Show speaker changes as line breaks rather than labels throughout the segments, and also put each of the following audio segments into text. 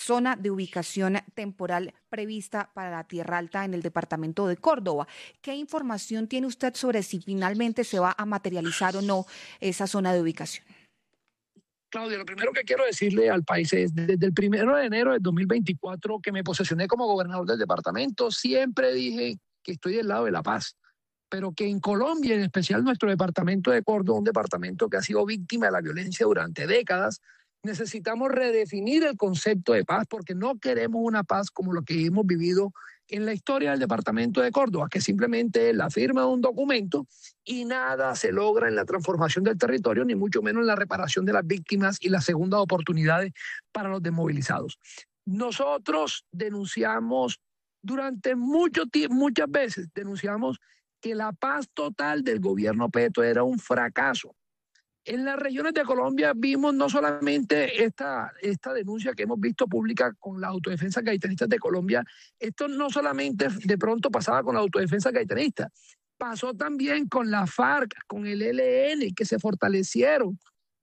zona de ubicación temporal prevista para la Tierra Alta en el departamento de Córdoba. ¿Qué información tiene usted sobre si finalmente se va a materializar o no esa zona de ubicación?
Claudia, lo primero que quiero decirle al país es, desde el 1 de enero de 2024 que me posesioné como gobernador del departamento, siempre dije que estoy del lado de la paz, pero que en Colombia, en especial nuestro departamento de Córdoba, un departamento que ha sido víctima de la violencia durante décadas, necesitamos redefinir el concepto de paz porque no queremos una paz como lo que hemos vivido en la historia del departamento de Córdoba, que simplemente es la firma de un documento y nada se logra en la transformación del territorio, ni mucho menos en la reparación de las víctimas y las segundas oportunidades para los desmovilizados. Nosotros denunciamos durante mucho tiempo, muchas veces denunciamos que la paz total del gobierno Petro era un fracaso. En las regiones de Colombia vimos no solamente esta denuncia que hemos visto pública con las autodefensas gaitanistas de Colombia, esto no solamente de pronto pasaba con la autodefensa gaitanista, pasó también con la FARC, con el ELN, que se fortalecieron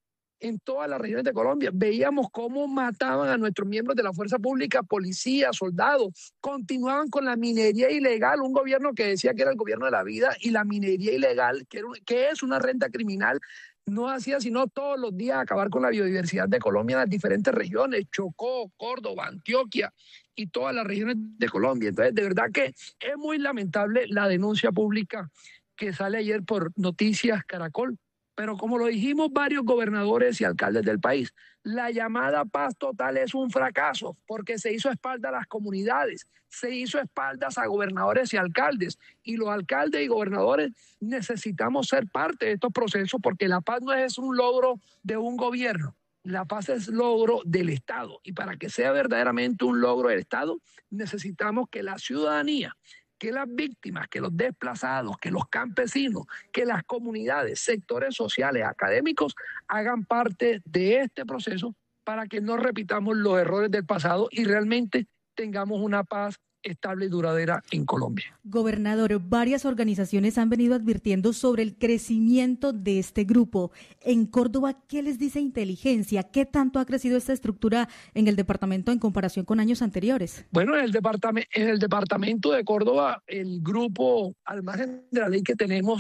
en todas las regiones de Colombia. Veíamos cómo mataban a nuestros miembros de la fuerza pública, policías, soldados, continuaban con la minería ilegal, un gobierno que decía que era el gobierno de la vida, y la minería ilegal, que es una renta criminal, no hacía sino todos los días acabar con la biodiversidad de Colombia en las diferentes regiones, Chocó, Córdoba, Antioquia y todas las regiones de Colombia. Entonces, de verdad que es muy lamentable la denuncia pública que sale ayer por Noticias Caracol. Pero como lo dijimos varios gobernadores y alcaldes del país, la llamada paz total es un fracaso porque se hizo espalda a las comunidades, se hizo espaldas a gobernadores y alcaldes. Y los alcaldes y gobernadores necesitamos ser parte de estos procesos porque la paz no es un logro de un gobierno, la paz es logro del Estado. Y para que sea verdaderamente un logro del Estado, necesitamos que la ciudadanía, que las víctimas, que los desplazados, que los campesinos, que las comunidades, sectores sociales, académicos, hagan parte de este proceso para que no repitamos los errores del pasado y realmente tengamos una paz estable y duradera en Colombia.
Gobernador, varias organizaciones han venido advirtiendo sobre el crecimiento de este grupo. En Córdoba, ¿qué les dice Inteligencia? ¿Qué tanto ha crecido esta estructura en el departamento en comparación con años anteriores?
Bueno, en el departamento de Córdoba, el grupo, al margen de la ley que tenemos,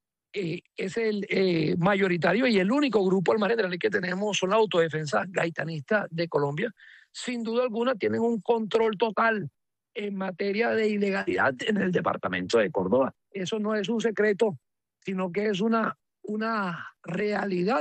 es el mayoritario y el único grupo al margen de la ley que tenemos son las autodefensas gaitanistas de Colombia. Sin duda alguna tienen un control total en materia de ilegalidad en el departamento de Córdoba. Eso no es un secreto, sino que es una realidad.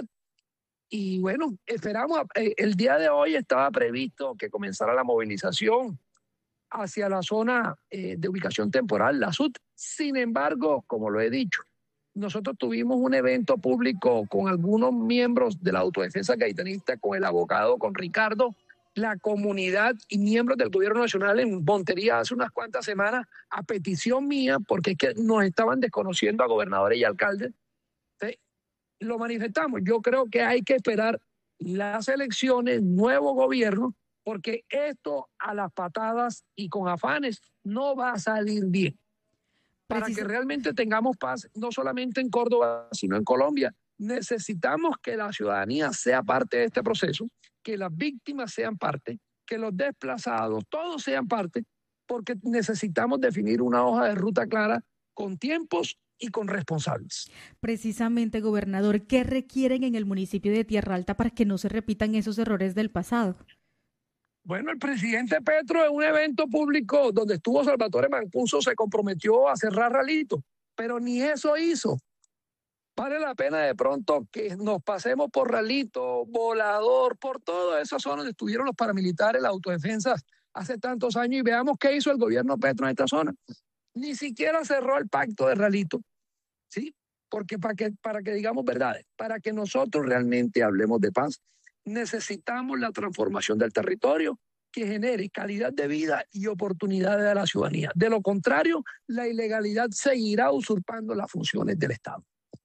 Y bueno, esperamos, el día de hoy estaba previsto que comenzara la movilización hacia la zona de ubicación temporal, la SUT. Sin embargo, como lo he dicho, nosotros tuvimos un evento público con algunos miembros de la autodefensa gaitanista, con el abogado, con Ricardo, la comunidad y miembros del gobierno nacional en Montería hace unas cuantas semanas, a petición mía, porque es que nos estaban desconociendo a gobernadores y alcaldes. Entonces, lo manifestamos. Yo creo que hay que esperar las elecciones, nuevo gobierno, porque esto a las patadas y con afanes no va a salir bien. Para que realmente tengamos paz, no solamente en Córdoba, sino en Colombia, necesitamos que la ciudadanía sea parte de este proceso, que las víctimas sean parte, que los desplazados, todos sean parte, porque necesitamos definir una hoja de ruta clara con tiempos y con responsables.
Precisamente, gobernador, ¿qué requieren en el municipio de Tierra Alta para que no se repitan esos errores del pasado?
Bueno, el presidente Petro en un evento público donde estuvo Salvatore Mancuso se comprometió a cerrar Ralito, pero ni eso hizo. Vale la pena de pronto que nos pasemos por Ralito, Volador, por toda esa zona donde estuvieron los paramilitares, las autodefensas hace tantos años y veamos qué hizo el gobierno Petro en esta zona. Ni siquiera cerró el pacto de Ralito, ¿sí? Porque para que digamos verdades, para que nosotros realmente hablemos de paz, necesitamos la transformación del territorio que genere calidad de vida y oportunidades a la ciudadanía. De lo contrario, la ilegalidad seguirá usurpando las funciones del Estado.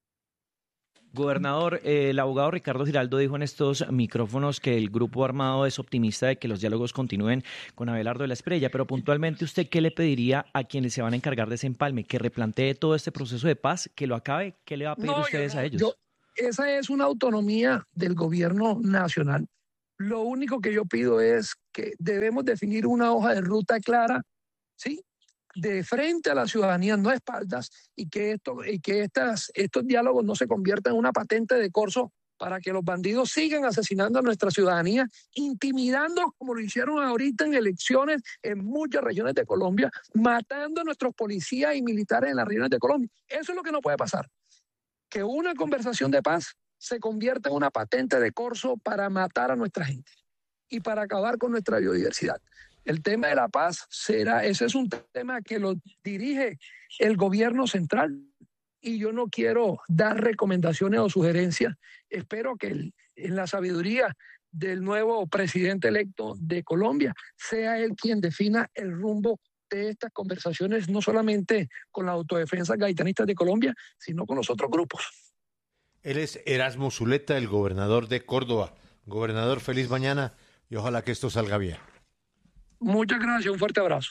Gobernador, el abogado Ricardo Giraldo dijo en estos micrófonos que el grupo armado es optimista de que los diálogos continúen con Abelardo de la Espriella, pero puntualmente, ¿usted qué le pediría a quienes se van a encargar de ese empalme? ¿Que replantee todo este proceso de paz, que lo acabe? ¿Qué le va a pedir ustedes a ellos?
Esa es una autonomía del gobierno nacional. Lo único que yo pido es que debemos definir una hoja de ruta clara, ¿sí?, de frente a la ciudadanía, no a espaldas, y que estos diálogos no se conviertan en una patente de corso para que los bandidos sigan asesinando a nuestra ciudadanía, intimidando como lo hicieron ahorita en elecciones en muchas regiones de Colombia, matando a nuestros policías y militares en las regiones de Colombia. Eso es lo que no puede pasar, que una conversación de paz se convierta en una patente de corso para matar a nuestra gente y para acabar con nuestra biodiversidad. El tema de la paz ese es un tema que lo dirige el gobierno central, y yo no quiero dar recomendaciones o sugerencias. Espero que en la sabiduría del nuevo presidente electo de Colombia sea él quien defina el rumbo de estas conversaciones, no solamente con las autodefensas gaitanistas de Colombia, sino con los otros grupos.
Él es Erasmo Zuleta, el gobernador de Córdoba. Gobernador, feliz mañana y ojalá que esto salga bien.
Muchas gracias, un fuerte abrazo.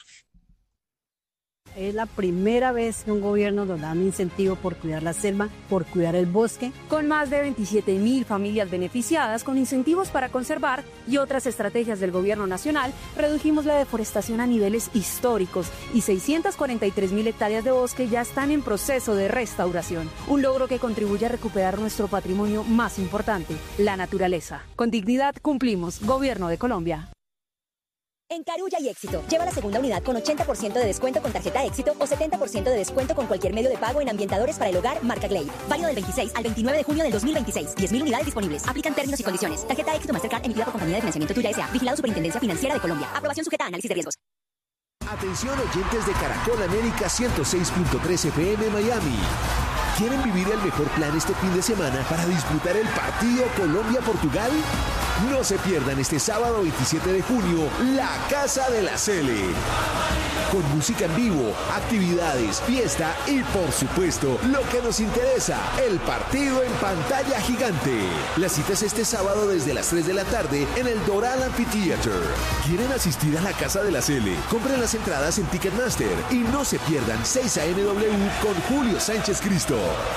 Es la primera vez que un gobierno nos da un incentivo por cuidar la selva, por cuidar el bosque.
Con más de 27.000 familias beneficiadas con incentivos para conservar y otras estrategias del gobierno nacional, redujimos la deforestación a niveles históricos y 643.000 hectáreas de bosque ya están en proceso de restauración. Un logro que contribuye a recuperar nuestro patrimonio más importante, la naturaleza. Con dignidad cumplimos. Gobierno de Colombia.
En Carulla y Éxito, lleva la segunda unidad con 80% de descuento con tarjeta Éxito o 70% de descuento con cualquier medio de pago en ambientadores para el hogar marca Glade. Válido del 26 al 29 de junio del 2026. 10.000 unidades disponibles. Aplican términos y condiciones. Tarjeta Éxito Mastercard emitida por Compañía de Financiamiento Tuya S.A. Vigilado Superintendencia Financiera de Colombia. Aprobación sujeta a análisis de riesgos.
Atención oyentes de Caracol América 106.3 FM Miami. ¿Quieren vivir el mejor plan este fin de semana para disfrutar el partido Colombia-Portugal? No se pierdan este sábado 27 de junio La Casa de la Sele. Con música en vivo, actividades, fiesta y por supuesto lo que nos interesa, el partido en pantalla gigante. La cita es este sábado desde las 3 de la tarde en el Doral Amphitheater. ¿Quieren asistir a La Casa de la Sele? Compren las entradas en Ticketmaster y no se pierdan 6 ANW con Julio Sánchez Cristo.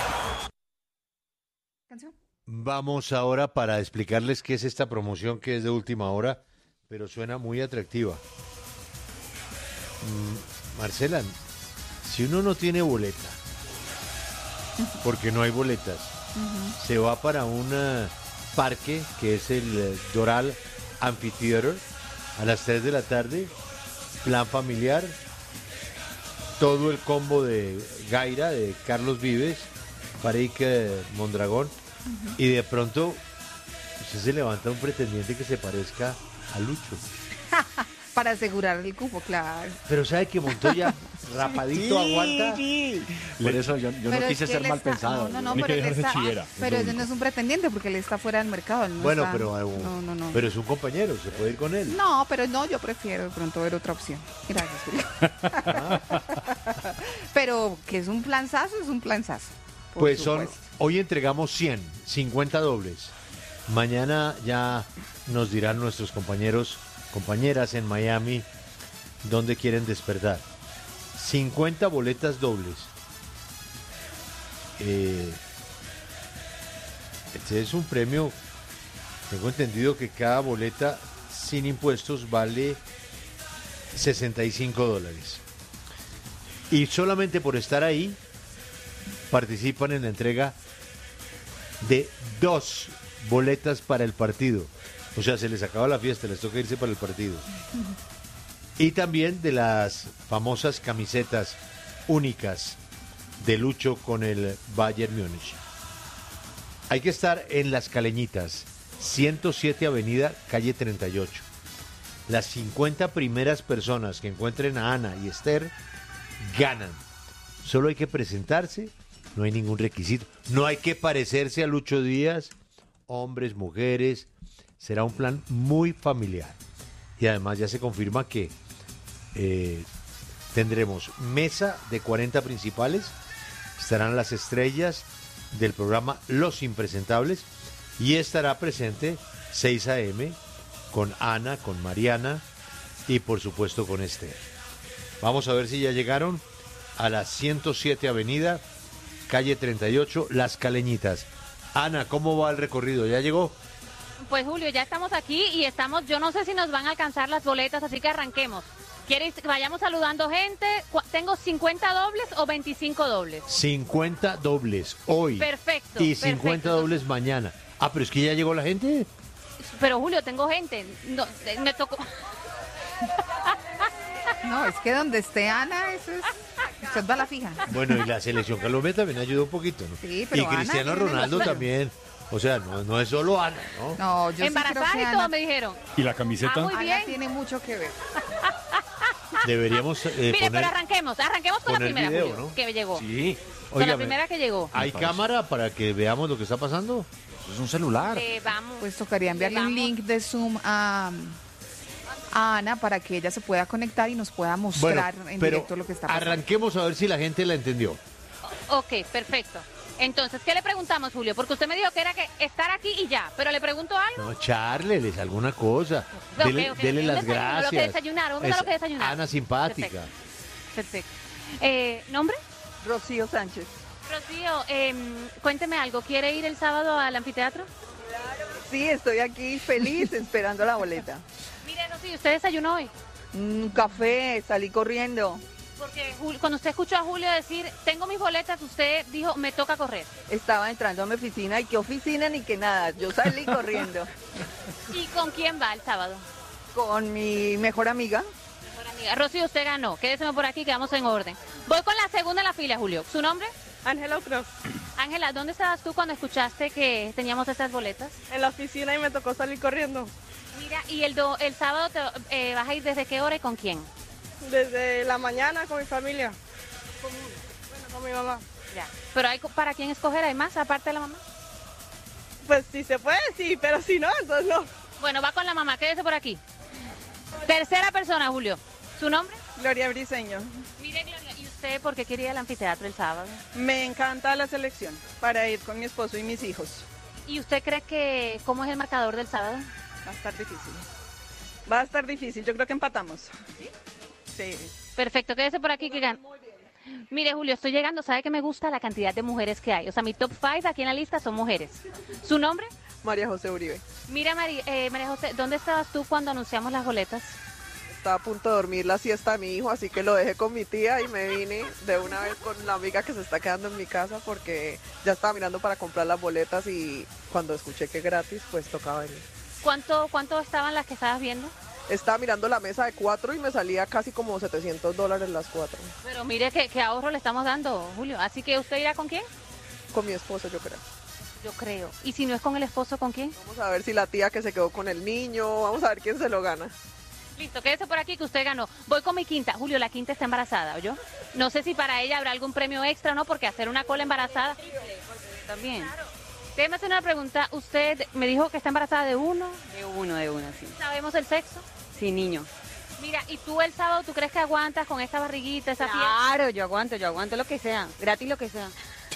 Vamos ahora para explicarles qué es esta promoción que es de última hora, pero suena muy atractiva. Marcela, si uno no tiene boleta, porque no hay boletas, se va para un parque que es el Doral Amphitheater a las 3 de la tarde, plan familiar, todo el combo de Gaira, de Carlos Vives, Farik Mondragón, y de pronto usted se levanta un pretendiente que se parezca a Lucho.
Para asegurar el cupo, claro.
Pero sabe que Montoya rapadito aguanta.
Sí. Por eso yo no quise ser mal pensado.
No, pero él está, pero ese no es un pretendiente porque él está fuera del mercado. No
bueno,
está,
pero pero es un compañero, se puede ir con él.
No, pero no, yo prefiero de pronto ver otra opción. Gracias, Julio. Pero que es un planzazo, es un planzazo.
Pues hoy entregamos 50 dobles. Mañana ya nos dirán nuestros compañeras en Miami dónde quieren despertar. 50 boletas dobles. Este es un premio. Tengo entendido que cada boleta sin impuestos vale $65. Y solamente por estar ahí participan en la entrega de 2 boletas para el partido. O sea, se les acaba la fiesta, les toca irse para el partido. Y también de las famosas camisetas únicas de Lucho con el Bayern Múnich. Hay que estar en Las Caleñitas, 107 Avenida, calle 38. Las 50 primeras personas que encuentren a Ana y Esther ganan. Solo hay que presentarse, no hay ningún requisito. No hay que parecerse a Lucho Díaz, hombres, mujeres. Será un plan muy familiar. Y además ya se confirma que tendremos mesa de 40 principales. Estarán las estrellas del programa Los Impresentables. Y estará presente 6 AM con Ana, con Mariana y por supuesto con Esther. Vamos a ver si ya llegaron a la 107 Avenida, calle 38, Las Caleñitas. Ana, ¿cómo va el recorrido? ¿Ya llegó?
pues Julio, ya estamos aquí y yo no sé si nos van a alcanzar las boletas, así que arranquemos. ¿Quieres que vayamos saludando gente? ¿Tengo 50 dobles o 25 dobles?
50 dobles hoy.
Perfecto.
Y 50 dobles mañana. Ah, pero es que ya llegó la gente.
Pero Julio, tengo gente. No, me tocó.
No, es que donde esté Ana, eso es bala fija.
Bueno, y la selección Colombia también ayudó un poquito, ¿no?
Sí, pero
y Cristiano Ronaldo también. O sea, no es solo Ana, ¿no?
No, yo
embarazada
sí creo que
y todo
Ana,
me dijeron.
¿Y la camiseta?
Muy bien.
Ana tiene mucho que ver.
Deberíamos
Mire, pero arranquemos con la primera,
video,
Julio,
¿no?
que llegó.
Sí.
Con la primera que llegó.
¿Hay cámara para que veamos lo que está pasando?
Es un celular.
Vamos.
Pues tocaría enviarle un link de Zoom a Ana para que ella se pueda conectar y nos pueda mostrar en directo lo que está pasando.
Arranquemos a ver si la gente la entendió.
Ok, perfecto. Entonces, ¿qué le preguntamos, Julio? Porque usted me dijo que era que estar aquí y ya, pero le pregunto algo.
No, charles alguna cosa. Dele las gracias.
Lo que desayunaron, lo que desayunaron.
Ana simpática.
Perfecto. ¿Nombre?
Rocío Sánchez.
Rocío, cuénteme algo. ¿Quiere ir el sábado al anfiteatro?
Claro, sí, estoy aquí feliz esperando la boleta.
Mire, Rocío, ¿usted desayunó hoy?
Un café, salí corriendo.
Porque cuando usted escuchó a Julio decir, tengo mis boletas, usted dijo, me toca correr.
Estaba entrando a mi oficina, y qué oficina ni qué nada, yo salí corriendo.
¿Y con quién va el sábado?
Con mi mejor amiga.
Rocío, usted ganó, quédeseme por aquí que vamos en orden. Voy con la segunda en la fila, Julio. ¿Su nombre?
Ángela Cruz.
Ángela, ¿dónde estabas tú cuando escuchaste que teníamos estas boletas?
En la oficina y me tocó salir corriendo.
Mira, ¿y el sábado vas a ir desde qué hora y con quién?
Desde la mañana con mi familia. Bueno, con mi mamá.
Ya. ¿Pero hay para quién escoger? ¿Hay más aparte de la mamá?
Pues si se puede, sí, pero si no, entonces no.
Bueno, va con la mamá, quédese por aquí. Tercera persona, Julio. ¿Su nombre?
Gloria Briseño.
Mire, Gloria, ¿y usted por qué quería ir al anfiteatro el sábado?
Me encanta la selección para ir con mi esposo y mis hijos.
¿Y usted cree que cómo es el marcador del sábado?
Va a estar difícil. Va a estar difícil, yo creo que empatamos. ¿Sí? Sí.
Perfecto, quédese por aquí que gana. Mire, Julio, estoy llegando, ¿sabe que me gusta la cantidad de mujeres que hay? O sea, mi top 5 aquí en la lista son mujeres. ¿Su nombre?
María José Uribe.
Mira, María José, ¿dónde estabas tú cuando anunciamos las boletas?
Estaba a punto de dormir la siesta a mi hijo, así que lo dejé con mi tía y me vine de una vez con la amiga que se está quedando en mi casa porque ya estaba mirando para comprar las boletas y cuando escuché que gratis, pues tocaba venir.
¿Cuánto estaban las que estabas viendo?
Estaba mirando la mesa de 4 y me salía casi como $700 las 4.
Pero mire qué ahorro le estamos dando, Julio. Así que ¿usted irá con quién?
Con mi esposo, yo creo.
Yo creo. ¿Y si no es con el esposo, con quién?
Vamos a ver si la tía que se quedó con el niño, vamos a ver quién se lo gana.
Listo, quédese por aquí que usted ganó. Voy con mi quinta. Julio, la quinta está embarazada, ¿oyó? No sé si para ella habrá algún premio extra, ¿no? Porque hacer una cola embarazada... También. Claro. Déjeme hacer una pregunta. Usted me dijo que está embarazada de uno.
De uno, sí.
¿Sabemos el sexo?
Sí, niño.
Mira, ¿y tú el sábado, tú crees que aguantas con esta barriguita, esa piel?
Claro, yo aguanto lo que sea, gratis lo que sea.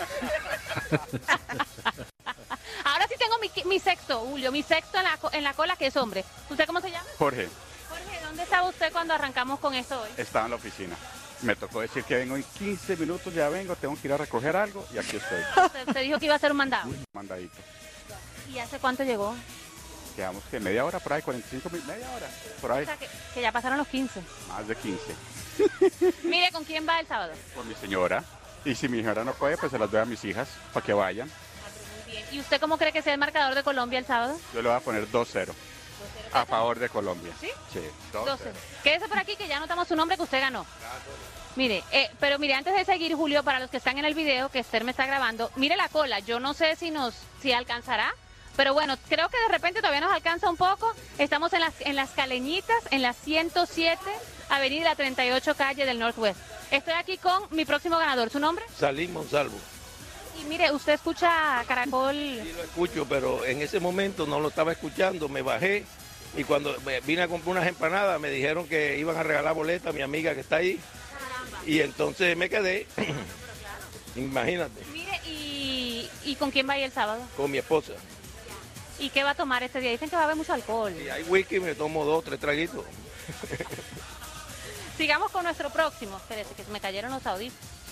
Ahora sí tengo mi sexto, Julio, mi sexto en la cola, que es hombre. ¿Usted cómo se llama?
Jorge.
Jorge, ¿dónde estaba usted cuando arrancamos con esto hoy?
Estaba en la oficina. Me tocó decir que vengo en 15 minutos, ya vengo, tengo que ir a recoger algo y aquí estoy.
Usted dijo que iba a hacer un mandado.
Mandadito.
¿Y hace cuánto llegó?
Quedamos que media hora por ahí, 45 minutos, media hora por ahí.
O sea, que ya pasaron los 15.
Más de 15.
Mire, ¿con quién va el sábado?
Por mi señora. Y si mi señora no puede, pues se las doy a mis hijas para que vayan.
Muy bien. ¿Y usted cómo cree que sea el marcador de Colombia el sábado?
Yo le voy a poner 2-0. A favor de Colombia.
¿Sí?
Sí, 2-0.
Quédese por aquí que ya anotamos su nombre que usted ganó. Mire, pero mire, antes de seguir, Julio, para los que están en el video, que Esther me está grabando, mire la cola. Yo no sé si alcanzará, pero bueno, creo que de repente todavía nos alcanza un poco. Estamos en las Caleñitas, en la 107 Avenida 38 Calle del Northwest. Estoy aquí con mi próximo ganador. ¿Su nombre?
Salim Monsalvo.
Y mire, ¿usted escucha Caracol?
Sí, lo escucho, pero en ese momento no lo estaba escuchando. Me bajé y cuando vine a comprar unas empanadas me dijeron que iban a regalar boletas a mi amiga que está ahí. Caramba. Y entonces me quedé. Imagínate.
Mire, ¿y con quién va a ir el sábado?
Con mi esposa.
¿Y qué va a tomar este día? Dicen que va a haber mucho alcohol.
Si hay whisky, me tomo 2 o 3 traguitos.
Sigamos con nuestro próximo. Espérese, que se me cayeron los audífonos.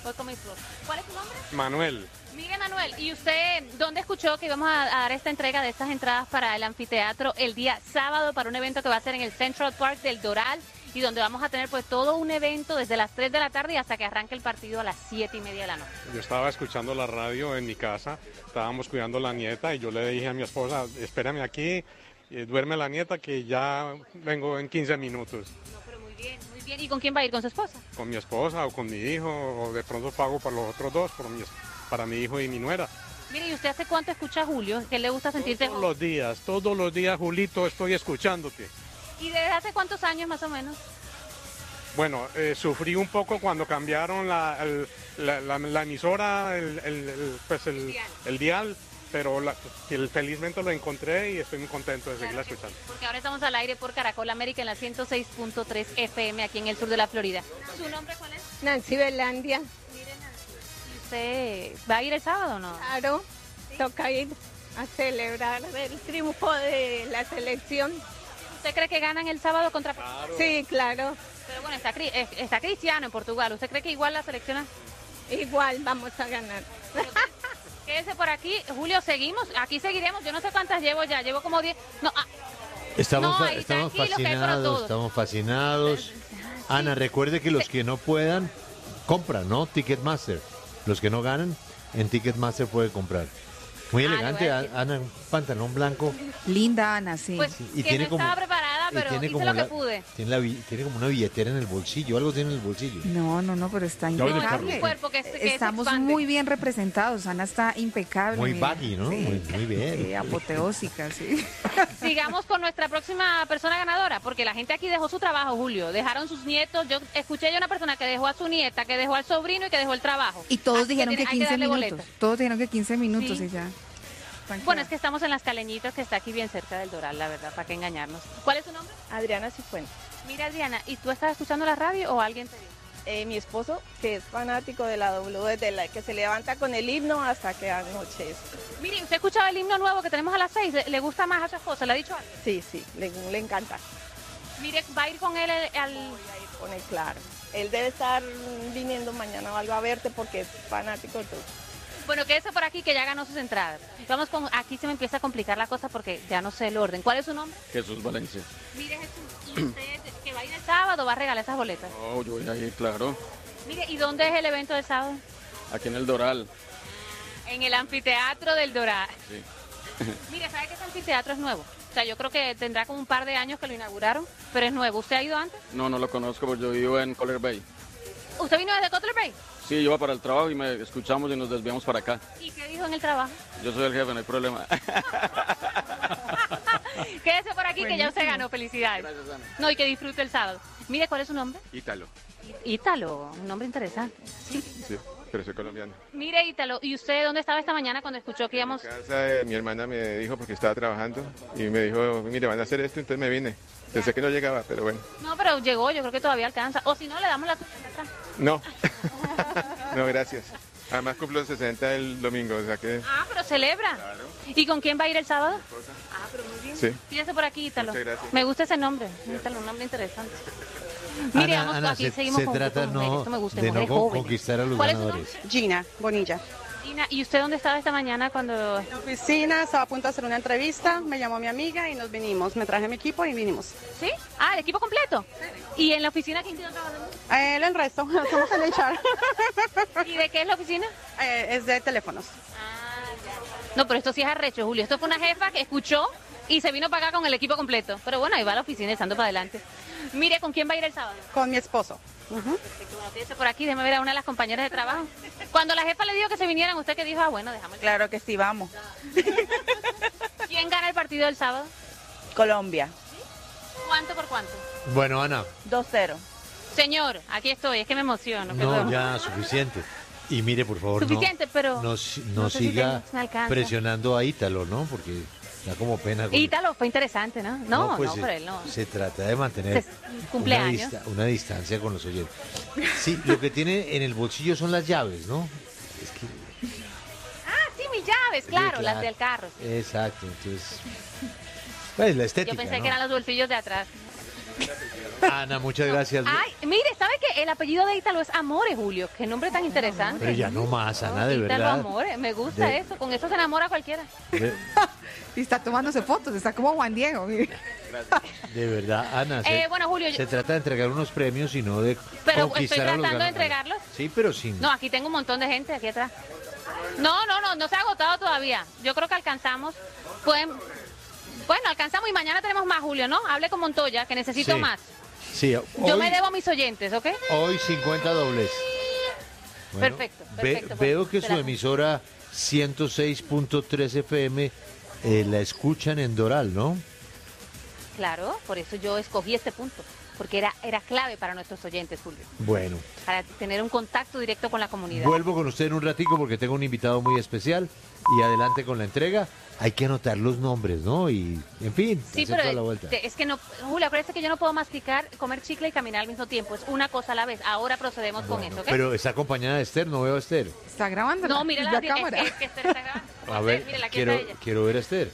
Voy con mi flor. ¿Cuál es tu nombre?
Manuel.
Mire, Manuel, ¿y usted dónde escuchó que íbamos a dar esta entrega de estas entradas para el anfiteatro el día sábado para un evento que va a ser en el Central Park del Doral y donde vamos a tener pues todo un evento desde las 3 de la tarde y hasta que arranque el partido a las 7:30 de la noche?
Yo estaba escuchando la radio en mi casa, estábamos cuidando a la nieta y yo le dije a mi esposa, espérame aquí, duerme la nieta que ya vengo en 15 minutos.
No, pero muy bien, muy bien. ¿Y con quién va a ir? ¿Con su esposa?
Con mi esposa o con mi hijo, o de pronto pago para los otros dos, para mi hijo y mi nuera.
Mire, ¿y usted hace cuánto escucha a Julio? ¿Qué le gusta sentirse?
Todos los días, Julito, estoy escuchándote.
¿Y desde hace cuántos años más o menos?
Bueno, sufrí un poco cuando cambiaron la emisora, el dial, pero felizmente lo encontré y estoy muy contento de seguirla escuchando.
Porque ahora estamos al aire por Caracol América en la 106.3 FM aquí en el sur de la Florida. ¿Su nombre cuál es?
Nancy Belandia.
¿Y usted va a ir el sábado o no?
Claro, ¿sí? Toca ir a celebrar el triunfo de la selección.
¿Usted cree que ganan el sábado contra Portugal?
Sí, claro.
Pero bueno, está Cristiano en Portugal. ¿Usted cree que igual la selección?
Igual vamos a ganar.
Quédese por aquí. Julio, seguimos. Aquí seguiremos. Yo no sé cuántas llevo ya. Llevo como 10. No,
Estamos fascinados. Ana, recuerde que los que no puedan, compran, ¿no? Ticketmaster. Los que no ganan, en Ticketmaster puede comprar. Muy elegante, Ana, un pantalón blanco.
Linda, Ana, sí.
Pues
y
que
tiene
no
como,
estaba preparada, pero hice lo que pude.
Tiene como una billetera en el bolsillo, algo tiene en el bolsillo.
No, pero está impecable. Estamos muy bien representados, Ana está impecable.
Muy baggy, ¿no? Sí. Muy bien.
Sí, apoteósica, sí.
Sigamos con nuestra próxima persona ganadora, porque la gente aquí dejó su trabajo, Julio. Dejaron sus nietos. Yo escuché a una persona que dejó a su nieta, que dejó al sobrino y que dejó el trabajo.
Y todos dijeron que 15 minutos.
Boletas.
Todos dijeron que 15 minutos
sí.
Y ya.
Bueno, es que estamos en Las Caleñitas, que está aquí bien cerca del Doral, la verdad, para qué engañarnos. ¿Cuál es tu nombre?
Adriana Cifuentes.
Mira, Adriana, ¿y tú estás escuchando la radio o alguien te dijo?
Mi esposo, que es fanático de la W, desde la que se levanta con el himno hasta que anochece.
Mire, ¿usted escuchaba el himno nuevo que tenemos a las 6? ¿Le gusta más a su esposo? ¿Le ha dicho algo?
Sí, le encanta.
Mire, ¿va a ir con él al...?
Voy a ir con él, claro. Él debe estar viniendo mañana o algo a verte porque es fanático de todo.
Bueno, quédese por aquí que ya ganó sus entradas. Vamos con, aquí se me empieza a complicar la cosa porque ya no sé el orden. ¿Cuál es su nombre?
Jesús Valencia.
Mire, Jesús, ¿y usted que va a ir el sábado va a regalar esas boletas?
Oh, yo voy a ir, claro.
Mire, ¿y dónde es el evento del sábado?
Aquí en el Doral.
En el anfiteatro del Doral.
Sí.
Mire, ¿sabe que ese anfiteatro es nuevo? O sea, yo creo que tendrá como un par de años que lo inauguraron, pero es nuevo. ¿Usted ha ido antes?
No lo conozco porque yo vivo en Color Bay.
¿Usted vino desde Cutler Bay?
Sí, yo iba para el trabajo y me escuchamos y nos desviamos para acá.
¿Y qué dijo en el trabajo?
Yo soy el jefe, no hay problema.
Quédese por aquí que ya usted ganó. Felicidades.
Gracias, Ana.
No, y que disfrute el sábado. Mire, ¿cuál es su nombre?
Ítalo.
Ítalo, un nombre interesante.
Sí, pero soy colombiano.
Mire, Ítalo, ¿y usted dónde estaba esta mañana cuando escuchó que íbamos?
En casa mi hermana me dijo porque estaba trabajando y me dijo, mire, van a hacer esto, entonces me vine. Pensé que no llegaba, pero bueno.
No, pero llegó, yo creo que todavía alcanza. O si no, le damos la tuya atrás.
No, no, gracias. Además cumplo 60 el domingo, o sea que...
Ah, pero celebra.
Claro.
¿Y con quién va a ir el sábado? Ah, pero muy bien.
Sí.
Fíjese por aquí, Ítalo.
Muchas gracias.
Me gusta ese nombre, Ítalo, un nombre interesante. Mire,
Ana,
vamos, aquí seguimos
se
con
trata
mujeres. Esto me gusta,
de no
mujeres jóvenes.
conquistar a los
¿Cuál
ganadores.
Es su nombre?
Gina Bonilla.
Gina, ¿y usted dónde estaba esta mañana cuando...?
En la oficina, estaba a punto de hacer una entrevista, me llamó mi amiga y nos vinimos. Me traje mi equipo y vinimos.
¿Sí? Ah, ¿el equipo completo? ¿Y en la oficina quién tiene trabajando?
El resto, somos el HR.
¿Y de qué es la oficina?
Es de teléfonos.
No, pero esto sí es arrecho, Julio. Esto fue una jefa que escuchó y se vino para acá con el equipo completo. Pero bueno, ahí va a la oficina echando para adelante. Mire, ¿con quién va a ir el sábado?
Con mi esposo.
Perfecto, bueno, fíjese por aquí, déjeme ver a una de las compañeras de trabajo. Cuando la jefa le dijo que se vinieran, ¿usted qué dijo? Ah, bueno, déjame.
Claro que sí, vamos.
¿Quién gana el partido del sábado?
Colombia.
¿Cuánto por cuánto?
Bueno, Ana.
2-0.
Señor, aquí estoy, es que me emociono.
No,
perdón.
ya, suficiente. Y mire, por favor,
Suficiente, pero
no
sé
siga
si me alcanza.
presionando a Ítalo, ¿no? Porque da como pena.
Ítalo fue interesante, ¿no? No,
pues
por él no.
Se trata de mantener
cumpleaños.
Una distancia con los oyentes. Sí, lo que tiene en el bolsillo son las llaves, ¿no? Es que...
Ah, sí, mis llaves, claro,
Sí,
las del carro. Sí.
Exacto, entonces... Pues la estética,
Yo pensé
¿no?
que eran los bolsillos de atrás.
Ana, muchas gracias.
Ay, mire, ¿sabe qué? el apellido de Ítalo es Amore, Julio. Qué nombre tan interesante.
Pero ya no más, Ana, de
Ítalo
verdad.
Amore, me gusta eso. Con eso se enamora cualquiera.
Y está tomándose fotos, está como Juan Diego.
De verdad, Ana.
Bueno, Julio,
se trata de entregar unos premios y no de
pero
conquistar
estoy
a los
tratando de
ganadores.
entregarlos.
Sí, pero sin...
No, aquí tengo un montón de gente aquí atrás. No se ha agotado todavía. Yo creo que alcanzamos. Bueno, alcanzamos y mañana tenemos más, Julio, ¿no? Hable con Montoya, que necesito
Sí.
más.
Sí,
Yo me debo a mis oyentes, ¿ok?
Hoy 50 dobles. Bueno,
Perfecto.
Veo que
Se
su
la-
emisora 106.3 FM la escuchan en Doral, ¿no?
Claro, por eso yo escogí este punto. Porque era clave para nuestros oyentes, Julio.
Bueno,
Para tener un contacto directo con la comunidad.
vuelvo con usted en un ratico porque tengo un invitado muy especial y adelante con la entrega. Hay que anotar los nombres, ¿no? Y, en fin,
Sí,
hacer toda la
pero
vuelta.
es que no, Julio, acuérdate que yo no puedo masticar, comer chicle y caminar al mismo tiempo. Es una cosa a la vez. Ahora procedemos con eso, ¿ok?
Pero está acompañada de Esther, no veo a Esther.
Está grabando.
No, mire la
cámara.
es que Esther está grabando.
A ver,
Mírela, aquí está ella.
quiero ver a Esther.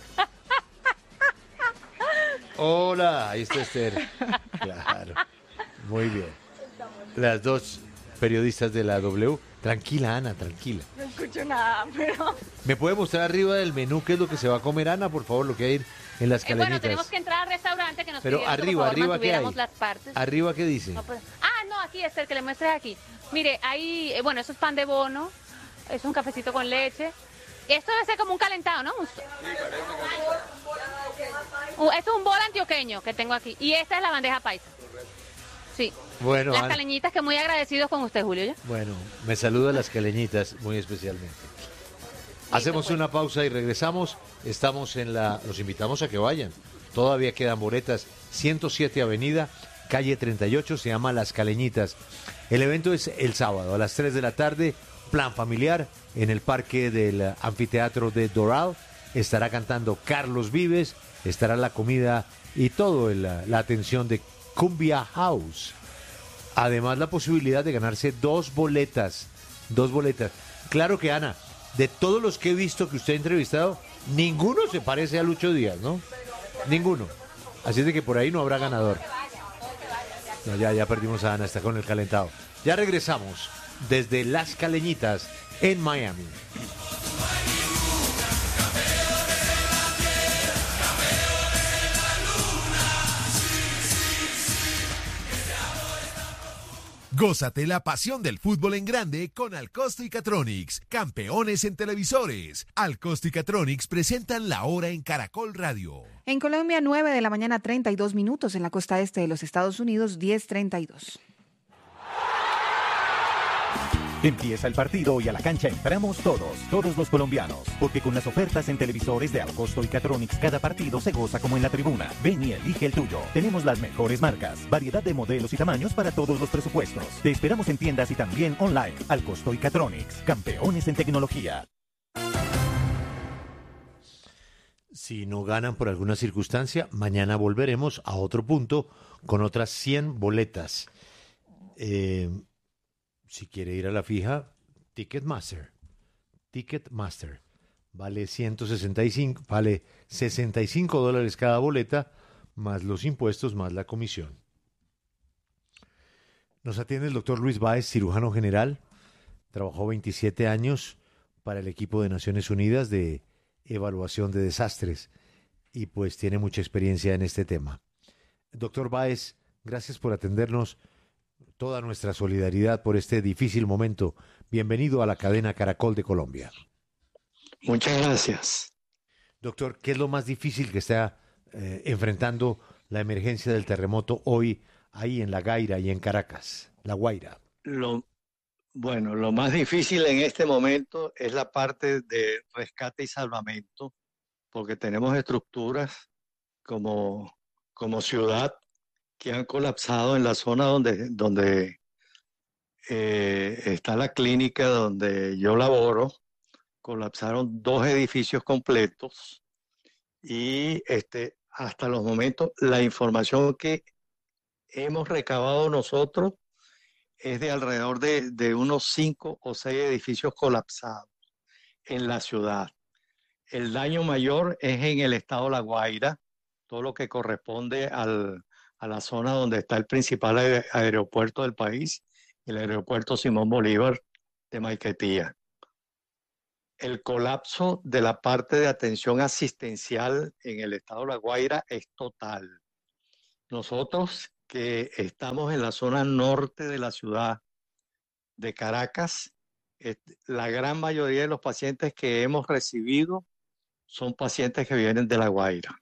Hola, ahí está Esther. Claro, muy bien. Las dos periodistas de la W. Tranquila, Ana, tranquila.
No escucho nada, pero...
¿Me puede mostrar arriba del menú qué es lo que se va a comer, Ana, por favor, lo que hay en las
Bueno,
calenitas?
tenemos que entrar al restaurante que nos
Pero
pidieron que,
arriba,
por favor,
arriba, ¿qué hay?
mantuviéramos las partes.
¿Arriba qué dice?
No, aquí, Esther, que le muestres aquí. Mire, ahí, bueno, eso es pan de bono, es un cafecito con leche. Esto debe ser como un calentado, ¿no? Esto es un bol antioqueño que tengo aquí. Y esta es la bandeja paisa. Sí.
Bueno,
Las
Ana,
caleñitas que muy agradecidos con usted, Julio. ¿ya?
bueno, me saluda las caleñitas muy especialmente. Hacemos
pues.
una pausa y regresamos. Estamos los invitamos a que vayan. Todavía quedan boletas. 107 Avenida, calle 38, se llama Las Caleñitas. El evento es el sábado a las 3 de la tarde, plan familiar, en el parque del anfiteatro de Doral. Estará cantando Carlos Vives, estará la comida y todo la atención de Cumbia House. Además, la posibilidad de ganarse dos boletas. Claro que, Ana, de todos los que he visto que usted ha entrevistado, ninguno se parece a Lucho Díaz, ¿no? Ninguno. Así es de que por ahí no habrá ganador. No, ya perdimos a Ana, está con el calentado. Ya regresamos desde Las Caleñitas en Miami.
Gózate la pasión del fútbol en grande con Alcosto y Catronics, campeones en televisores. Alcosto y Catronics presentan La Hora en Caracol Radio.
En Colombia, 9 de la mañana, 32 minutos. En la costa este de los Estados Unidos, 10:32.
Empieza el partido y a la cancha entramos todos los colombianos, porque con las ofertas en televisores de Alcosto y Catronics cada partido se goza como en la tribuna. Ven y elige el tuyo. Tenemos las mejores marcas, variedad de modelos y tamaños para todos los presupuestos. Te esperamos en tiendas y también online. Alcosto y Catronics, campeones en tecnología.
Si no ganan por alguna circunstancia, mañana volveremos a otro punto con otras 100 boletas. Si quiere ir a la fija, Ticketmaster. Vale 165, vale $65 cada boleta, más los impuestos, más la comisión. Nos atiende el doctor Luis Báez, cirujano general. Trabajó 27 años para el equipo de Naciones Unidas de evaluación de desastres y pues tiene mucha experiencia en este tema. Doctor Báez, gracias por atendernos. Toda nuestra solidaridad por este difícil momento. Bienvenido a la cadena Caracol de Colombia.
Muchas gracias.
Doctor, ¿qué es lo más difícil que está enfrentando la emergencia del terremoto hoy ahí en La Guaira y en Caracas? La Guaira.
Lo más difícil en este momento es la parte de rescate y salvamento, porque tenemos estructuras como ciudad que han colapsado en la zona donde está la clínica donde yo laboro. Colapsaron 2 edificios completos y hasta los momentos la información que hemos recabado nosotros es de alrededor de unos 5 o 6 edificios colapsados en la ciudad. El daño mayor es en el estado La Guaira, todo lo que corresponde a la zona donde está el principal aeropuerto del país, el aeropuerto Simón Bolívar de Maiquetía. El colapso de la parte de atención asistencial en el estado de La Guaira es total. Nosotros que estamos en la zona norte de la ciudad de Caracas, la gran mayoría de los pacientes que hemos recibido son pacientes que vienen de La Guaira.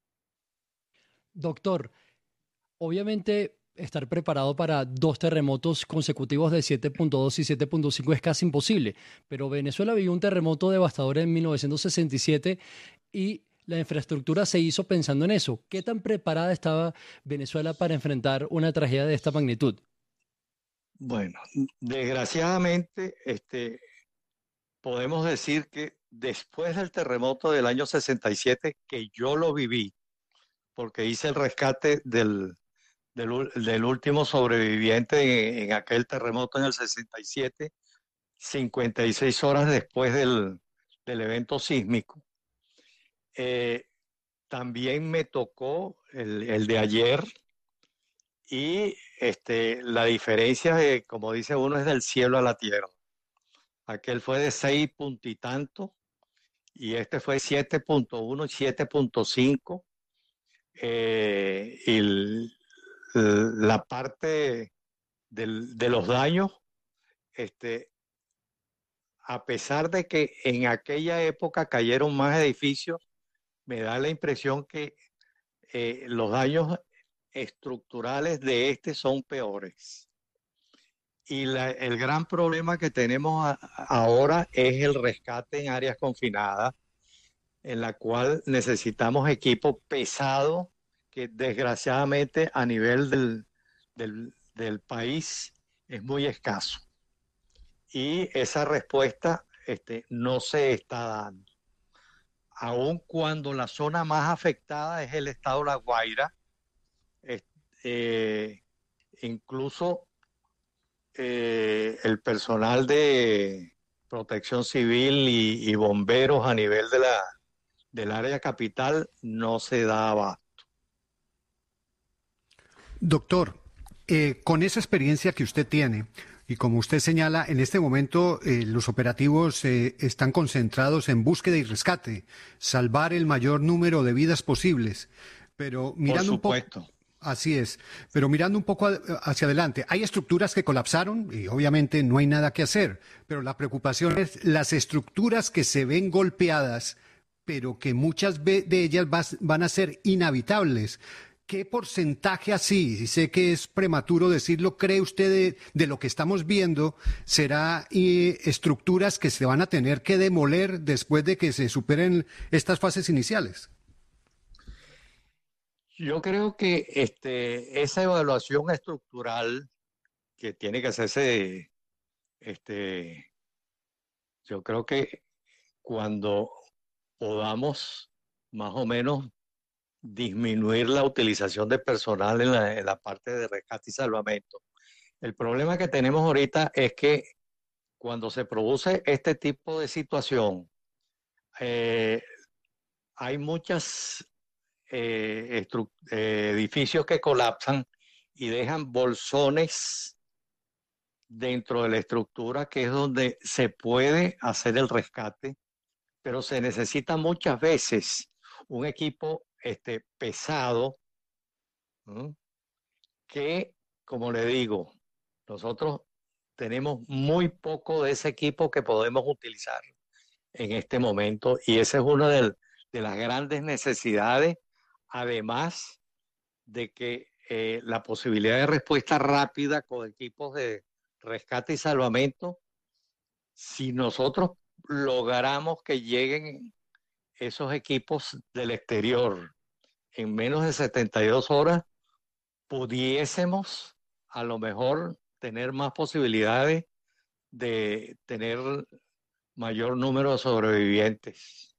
Doctor, obviamente estar preparado para 2 terremotos consecutivos de 7.2 y 7.5 es casi imposible, pero Venezuela vivió un terremoto devastador en 1967 y la infraestructura se hizo pensando en eso. ¿Qué tan preparada estaba Venezuela para enfrentar una tragedia de esta magnitud?
Bueno, desgraciadamente, podemos decir que después del terremoto del año 67, que yo lo viví, porque hice el rescate del último sobreviviente en aquel terremoto en el 67, 56 horas después del evento sísmico. También me tocó el de ayer, y la diferencia, como dice uno, es del cielo a la tierra. Aquel fue de 6 punto y tanto, y este fue 7.1, 7.5. Y la parte de los daños, a pesar de que en aquella época cayeron más edificios, me da la impresión que los daños estructurales de son peores. Y el gran problema que tenemos ahora es el rescate en áreas confinadas, en la cual necesitamos equipo pesado, que desgraciadamente a nivel del país es muy escaso. Y esa respuesta no se está dando. Aun cuando la zona más afectada es el estado de La Guaira, incluso el personal de protección civil y bomberos a nivel del área capital no se da abasto.
Doctor, con esa experiencia que usted tiene, y como usted señala, en este momento los operativos están concentrados en búsqueda y rescate, salvar el mayor número de vidas posibles, pero mirando un poco... Así es, pero mirando un poco hacia adelante, hay estructuras que colapsaron y obviamente no hay nada que hacer, pero la preocupación es las estructuras que se ven golpeadas, pero que muchas de ellas van a ser inhabitables. ¿Qué porcentaje así, y sé que es prematuro decirlo, cree usted de lo que estamos viendo, será estructuras que se van a tener que demoler después de que se superen estas fases iniciales?
Yo creo que esa evaluación estructural que tiene que hacerse, yo creo que cuando podamos más o menos disminuir la utilización de personal en la parte de rescate y salvamento. El problema que tenemos ahorita es que cuando se produce este tipo de situación, hay muchas edificios que colapsan y dejan bolsones dentro de la estructura, que es donde se puede hacer el rescate, pero se necesita muchas veces un equipo pesado, que, como le digo, nosotros tenemos muy poco de ese equipo que podemos utilizar en este momento, y esa es una de las grandes necesidades, además de que la posibilidad de respuesta rápida con equipos de rescate y salvamento, si nosotros logramos que lleguen esos equipos del exterior en menos de 72 horas, pudiésemos a lo mejor tener más posibilidades de tener mayor número de sobrevivientes.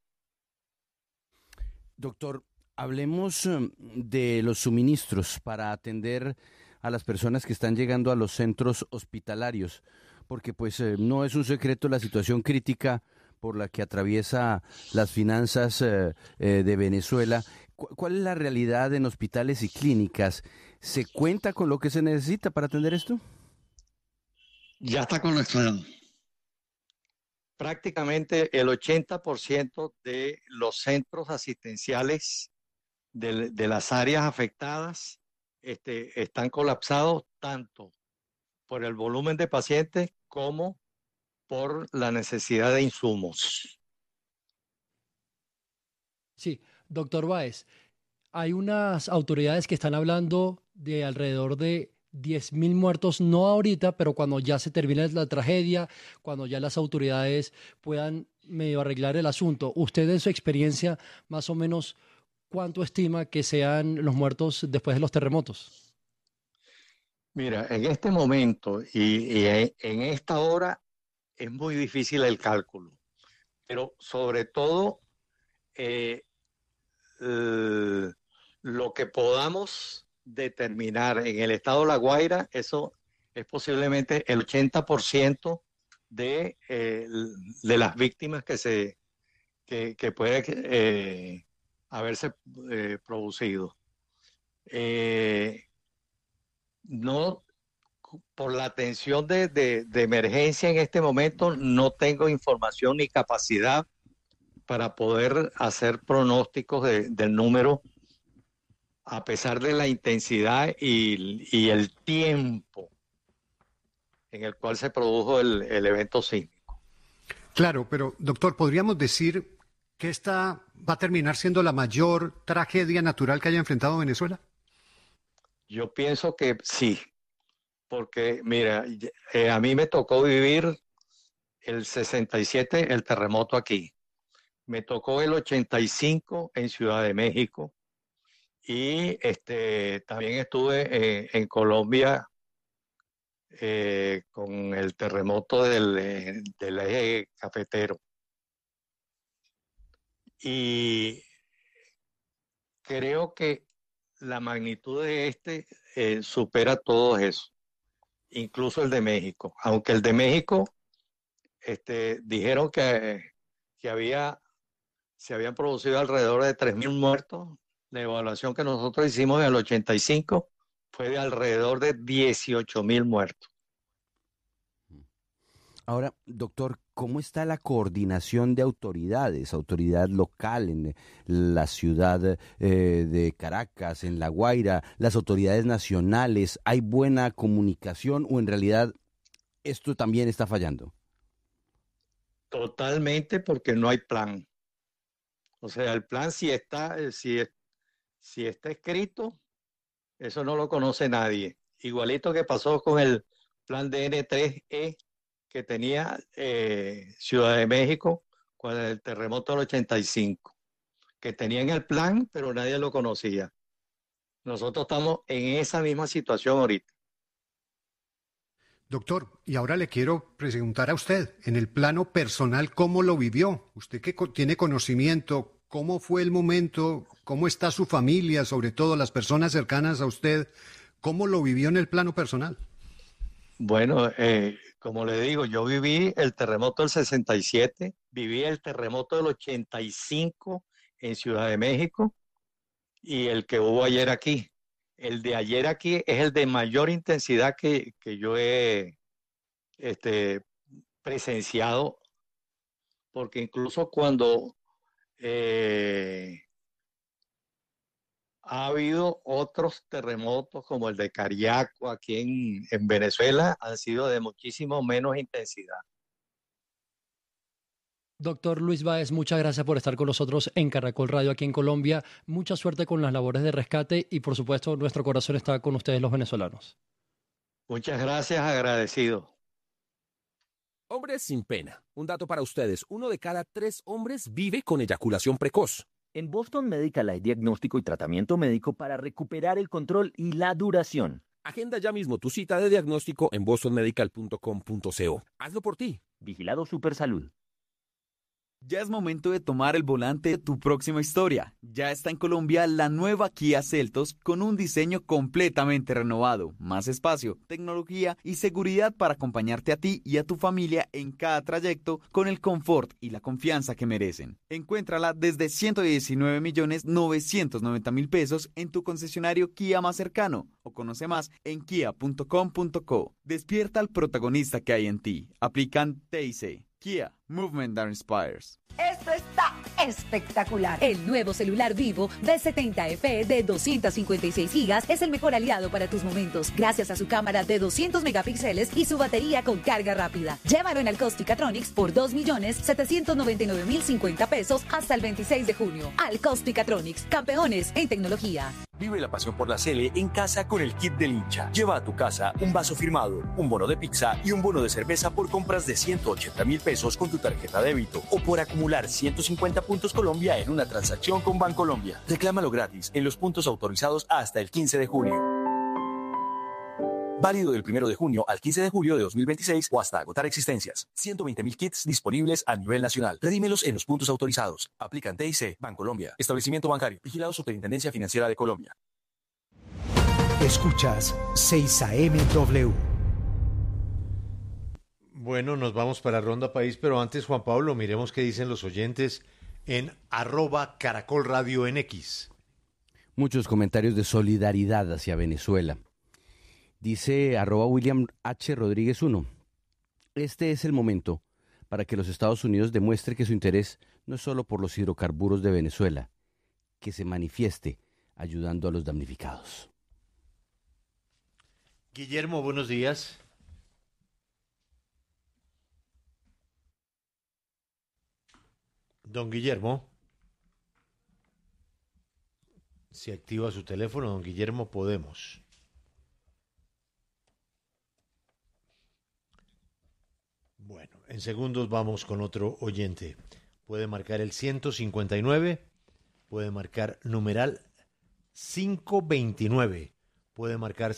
Doctor, hablemos de los suministros para atender a las personas que están llegando a los centros hospitalarios, porque pues no es un secreto la situación crítica por la que atraviesa las finanzas de Venezuela. ¿Cuál es la realidad en hospitales y clínicas? ¿Se cuenta con lo que se necesita para atender esto?
Ya está colapsado. Prácticamente el 80% de los centros asistenciales de las áreas afectadas están colapsados tanto por el volumen de pacientes como por la necesidad de insumos.
Sí, doctor Báez, hay unas autoridades que están hablando de alrededor de 10.000 muertos, no ahorita, pero cuando ya se termine la tragedia, cuando ya las autoridades puedan medio arreglar el asunto. Usted en su experiencia, más o menos, ¿cuánto estima que sean los muertos después de los terremotos?
Mira, en este momento y en esta hora es muy difícil el cálculo, pero sobre todo lo que podamos determinar en el estado de La Guaira, eso es posiblemente el 80% de las víctimas que puede haberse producido. No, por la atención de emergencia en este momento, no tengo información ni capacidad para poder hacer pronósticos del número, a pesar de la intensidad y el tiempo en el cual se produjo el evento sísmico.
Claro, pero doctor, ¿podríamos decir que esta va a terminar siendo la mayor tragedia natural que haya enfrentado Venezuela?
Yo pienso que sí, porque mira, a mí me tocó vivir el 67, el terremoto aquí. Me tocó el 85 en Ciudad de México y también estuve en Colombia con el terremoto del eje cafetero. Y creo que la magnitud de supera todo eso, incluso el de México. Aunque el de México dijeron que se habían producido alrededor de 3.000 muertos. La evaluación que nosotros hicimos en el 85 fue de alrededor de 18.000 muertos.
Ahora, doctor, ¿cómo está la coordinación de autoridades? Autoridad local en la ciudad de Caracas, en La Guaira, las autoridades nacionales. ¿Hay buena comunicación o en realidad esto también está fallando?
Totalmente, porque no hay plan. O sea, el plan si está escrito, eso no lo conoce nadie. Igualito que pasó con el plan de N3E que tenía Ciudad de México con el terremoto del 85, que tenían el plan, pero nadie lo conocía. Nosotros estamos en esa misma situación ahorita.
Doctor, y ahora le quiero preguntar a usted, en el plano personal, ¿cómo lo vivió? Usted que tiene conocimiento, ¿cómo fue el momento? ¿Cómo está su familia, sobre todo las personas cercanas a usted? ¿Cómo lo vivió en el plano personal?
Bueno, como le digo, yo viví el terremoto del 67, viví el terremoto del 85 en Ciudad de México y el que hubo ayer aquí. El de ayer aquí es el de mayor intensidad que yo he presenciado, porque incluso cuando ha habido otros terremotos como el de Cariaco aquí en Venezuela, han sido de muchísimo menos intensidad.
Doctor Luis Báez, muchas gracias por estar con nosotros en Caracol Radio aquí en Colombia. Mucha suerte con las labores de rescate y, por supuesto, nuestro corazón está con ustedes los venezolanos.
Muchas gracias, agradecido.
Hombres sin pena. Un dato para ustedes. 1 de cada 3 hombres vive con eyaculación precoz.
En Boston Medical hay diagnóstico y tratamiento médico para recuperar el control y la duración.
Agenda ya mismo tu cita de diagnóstico en bostonmedical.com.co. Hazlo por ti.
Vigilado Supersalud.
Ya es momento de tomar el volante de tu próxima historia. Ya está en Colombia la nueva Kia Seltos con un diseño completamente renovado, más espacio, tecnología y seguridad para acompañarte a ti y a tu familia en cada trayecto con el confort y la confianza que merecen. Encuéntrala desde 119.990.000 pesos en tu concesionario Kia más cercano o conoce más en kia.com.co. Despierta al protagonista que hay en ti. Aplican TIC. Kia, movement that inspires.
Esto está espectacular. El nuevo celular Vivo V70 FE de 256 GB es el mejor aliado para tus momentos, gracias a su cámara de 200 megapíxeles y su batería con carga rápida. Llévalo en Alcos-Picatronics por 2.799.050 pesos hasta el 26 de junio. Alcos-Picatronics, campeones en tecnología.
Vive la pasión por la Sele en casa con el kit del hincha. Lleva a tu casa un vaso firmado, un bono de pizza y un bono de cerveza por compras de 180.000 pesos con tu tarjeta débito o por acumular 150 puntos Colombia en una transacción con Bancolombia. Reclámalo gratis en los puntos autorizados hasta el 15 de junio. Válido del 1 de junio al 15 de julio de 2026 o hasta agotar existencias. 120.000 kits disponibles a nivel nacional. Redímelos en los puntos autorizados. Aplican TIC, Bancolombia. Establecimiento bancario. Vigilado Superintendencia Financiera de Colombia.
Escuchas 6am.
Bueno, nos vamos para Ronda País, pero antes, Juan Pablo, miremos qué dicen los oyentes en @Caracol Radio en X.
Muchos comentarios de solidaridad hacia Venezuela. Dice @William H. Rodríguez 1. Este es el momento para que los Estados Unidos demuestre que su interés no es solo por los hidrocarburos de Venezuela, que se manifieste ayudando a los damnificados.
Guillermo, buenos días. Don Guillermo. Si activa su teléfono, don Guillermo, podemos. Bueno, en segundos vamos con otro oyente. Puede marcar el 159, puede marcar numeral 529, puede marcar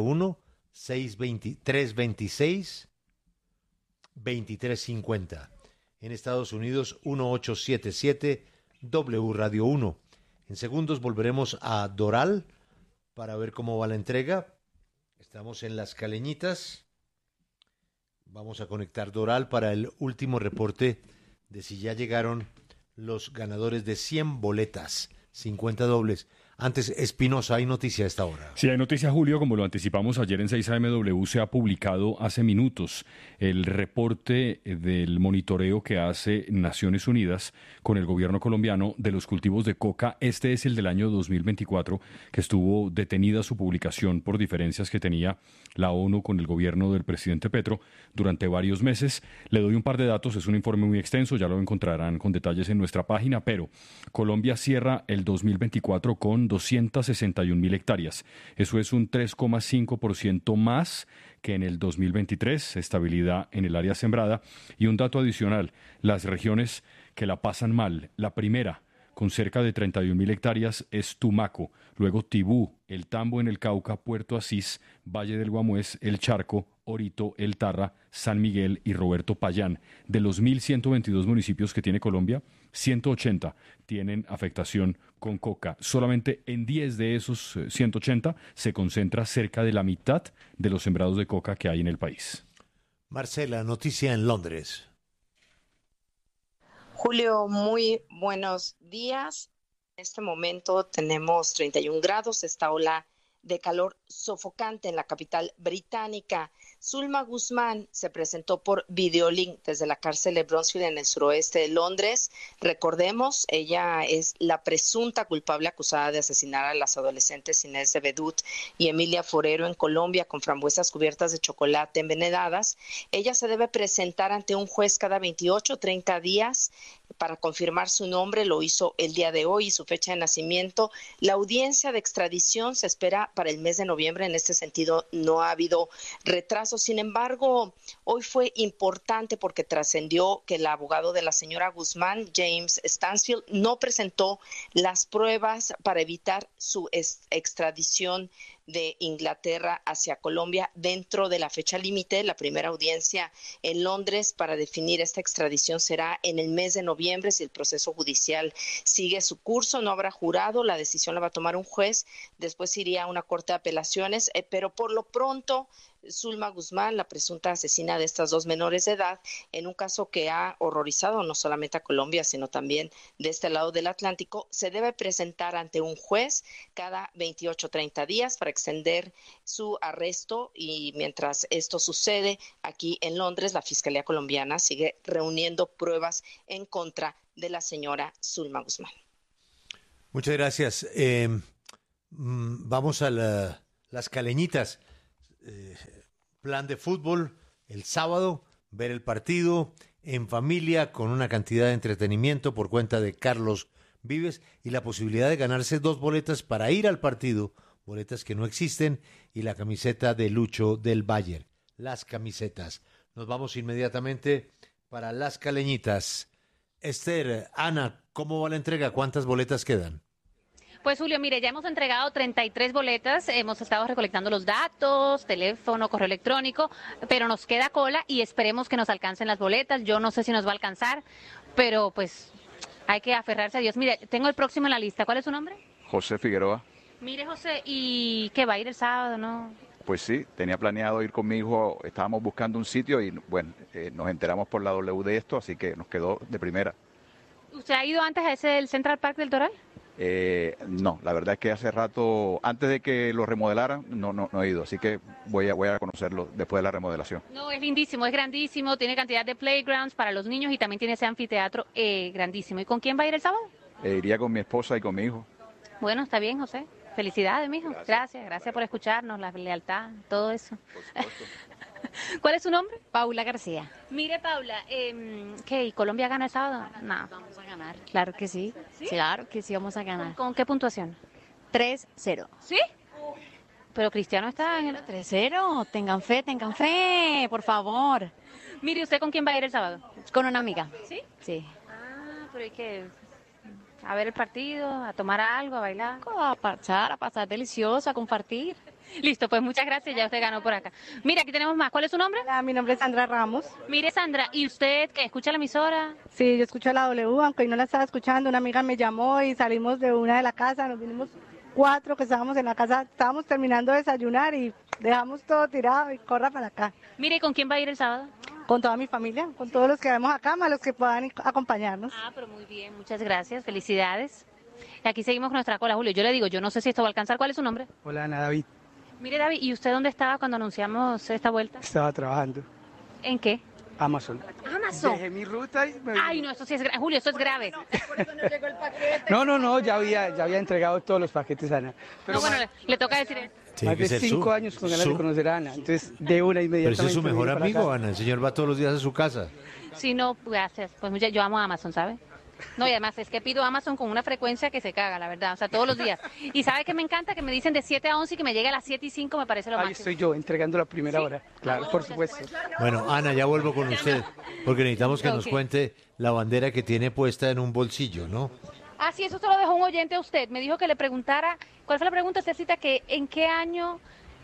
601-326-2350. En Estados Unidos, 1877 W Radio 1. En segundos volveremos a Doral para ver cómo va la entrega. Estamos en Las Caleñitas. Vamos a conectar Doral para el último reporte de si ya llegaron los ganadores de 100 boletas, 50 dobles. Antes, Espinosa, hay noticia a esta hora.
Sí, hay noticia, Julio. Como lo anticipamos ayer en 6AMW, se ha publicado hace minutos el reporte del monitoreo que hace Naciones Unidas con el gobierno colombiano de los cultivos de coca. Este es el del año 2024, que estuvo detenida su publicación por diferencias que tenía la ONU con el gobierno del presidente Petro durante varios meses. Le doy un par de datos, es un informe muy extenso, ya lo encontrarán con detalles en nuestra página, pero Colombia cierra el 2024 con 261.000 hectáreas. Eso es un 3,5% más que en el 2023, estabilidad en el área sembrada. Y un dato adicional, las regiones que la pasan mal, la primera, con cerca de 31.000 hectáreas, es Tumaco, luego Tibú, El Tambo en el Cauca, Puerto Asís, Valle del Guamués, El Charco, Orito, El Tarra, San Miguel y Roberto Payán. De los 1.122 municipios que tiene Colombia, 180 tienen afectación con coca. Solamente en 10 de esos 180 se concentra cerca de la mitad de los sembrados de coca que hay en el país.
Marcela, noticia en Londres.
Julio, muy buenos días. En este momento tenemos 31 grados, esta ola de calor sofocante en la capital británica. Zulma Guzmán se presentó por videolink desde la cárcel de Bronxville en el suroeste de Londres. Recordemos, ella es la presunta culpable acusada de asesinar a las adolescentes Inés de Bedut y Emilia Forero en Colombia con frambuesas cubiertas de chocolate envenenadas. Ella se debe presentar ante un juez cada 28 o 30 días para confirmar su nombre. Lo hizo el día de hoy y su fecha de nacimiento. La audiencia de extradición se espera para el mes de noviembre. En este sentido, no ha habido retraso. Sin embargo, hoy fue importante porque trascendió que el abogado de la señora Guzmán, James Stansfield, no presentó las pruebas para evitar su extradición de Inglaterra hacia Colombia dentro de la fecha límite. La primera audiencia en Londres para definir esta extradición será en el mes de noviembre. Si el proceso judicial sigue su curso, no habrá jurado, la decisión la va a tomar un juez, después iría a una corte de apelaciones, pero por lo pronto Zulma Guzmán, la presunta asesina de estas dos menores de edad, en un caso que ha horrorizado no solamente a Colombia, sino también de este lado del Atlántico, se debe presentar ante un juez cada 28-30 días para extender su arresto, y mientras esto sucede aquí en Londres, la Fiscalía colombiana sigue reuniendo pruebas en contra de la señora Zulma Guzmán.
Muchas gracias. Vamos a las caleñitas. Plan de fútbol el sábado, ver el partido en familia con una cantidad de entretenimiento por cuenta de Carlos Vives y la posibilidad de ganarse 2 boletas para ir al partido, boletas que no existen, y la camiseta de Lucho del Bayern. Las camisetas. Nos vamos inmediatamente para las caleñitas. Esther, Ana, ¿cómo va la entrega? ¿Cuántas boletas quedan?
Pues Julio, mire, ya hemos entregado 33 boletas, hemos estado recolectando los datos, teléfono, correo electrónico, pero nos queda cola y esperemos que nos alcancen las boletas. Yo no sé si nos va a alcanzar, pero pues hay que aferrarse a Dios. Mire, tengo el próximo en la lista. ¿Cuál es su nombre?
José Figueroa.
Mire, José, ¿y qué va a ir el sábado, no?
Pues sí, tenía planeado ir con mi hijo, estábamos buscando un sitio y bueno, nos enteramos por la W de esto, así que nos quedó de primera.
¿Usted ha ido antes a ese del Central Park del Doral?
No, la verdad es que hace rato, antes de que lo remodelaran, no he ido, así que voy a conocerlo después de la remodelación.
No, es lindísimo, es grandísimo, tiene cantidad de playgrounds para los niños y también tiene ese anfiteatro grandísimo. ¿Y con quién va a ir el sábado?
Iría con mi esposa y con mi hijo.
Bueno, está bien, José. Felicidades, mijo. Gracias por escucharnos, la lealtad, todo eso.
Por supuesto.
¿Cuál es su nombre?
Paula García.
Mire, Paula, ¿qué? ¿Y Colombia gana el sábado? No.
Vamos a ganar. Claro que sí. ¿Sí? Claro que sí, vamos a ganar.
¿Con qué puntuación?
3-0.
¿Sí? Pero Cristiano está en el
3-0. Tengan fe, por favor.
Mire, ¿usted con quién va a ir el sábado?
Con una amiga.
¿Sí?
Sí.
Ah, pero hay que a ver el partido, a tomar algo, a bailar.
A parchar, a pasar delicioso, a compartir.
Listo, pues muchas gracias, ya usted ganó por acá. Mira, aquí tenemos más. ¿Cuál es su nombre?
Hola, mi nombre es Sandra Ramos.
Mire, Sandra, ¿y usted que escucha la emisora?
Sí, yo escucho la W, aunque hoy no la estaba escuchando. Una amiga me llamó y salimos de una de la casa, nos vinimos 4 que estábamos en la casa, estábamos terminando de desayunar y dejamos todo tirado y corra para acá.
Mire, ¿y con quién va a ir el sábado?
Con toda mi familia, con todos los que vemos acá, más los que puedan acompañarnos.
Ah, pero muy bien, muchas gracias, felicidades. Y aquí seguimos con nuestra cola, Julio. Yo le digo, yo no sé si esto va a alcanzar. ¿Cuál es su nombre?
Hola, Ana, David.
Mire, David, ¿y usted dónde estaba cuando anunciamos esta vuelta?
Estaba trabajando.
¿En qué?
Amazon.
Amazon.
Dejé mi ruta y me...
Ay, no, esto sí es grave. Julio, esto es grave.
Por eso no llegó el paquete.
No, ya había entregado todos los paquetes a Ana.
Pero no, bueno, le toca decir eso.
Más de 5 años con ganas de conocer a Ana, entonces de una inmediatamente.
Pero ese es su mejor amigo, Ana, el señor va todos los días a su casa.
Sí, no, gracias. Pues yo amo a Amazon, ¿sabe? No, y además es que pido Amazon con una frecuencia que se caga, la verdad, o sea, todos los días. Y ¿sabe qué me encanta? Que me dicen de 7 a 11 y que me llegue a las 7:05, me parece lo máximo.
Ahí estoy yo, entregando la primera hora, claro, por supuesto.
Bueno, Ana, ya vuelvo con usted, porque necesitamos que nos cuente la bandera que tiene puesta en un bolsillo, ¿no?
Ah, sí, eso se lo dejó un oyente a usted. Me dijo que le preguntara, ¿cuál fue la pregunta? Usted cita que ¿en qué año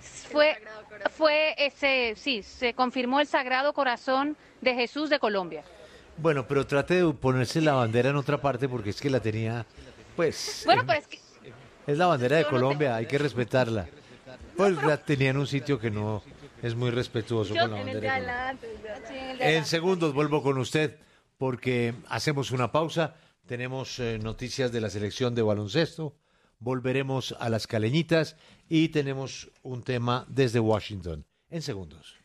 fue ese, sí, se confirmó el Sagrado Corazón de Jesús de Colombia?
Bueno, pero trate de ponerse la bandera en otra parte porque es que la tenía, pues...
Bueno, pero es que...
Es la bandera de Colombia, hay que respetarla. Pues la tenía en un sitio que no es muy respetuoso con la bandera de Colombia. En segundos vuelvo con usted porque hacemos una pausa, tenemos noticias de la selección de baloncesto, volveremos a las caleñitas y tenemos un tema desde Washington. En segundos.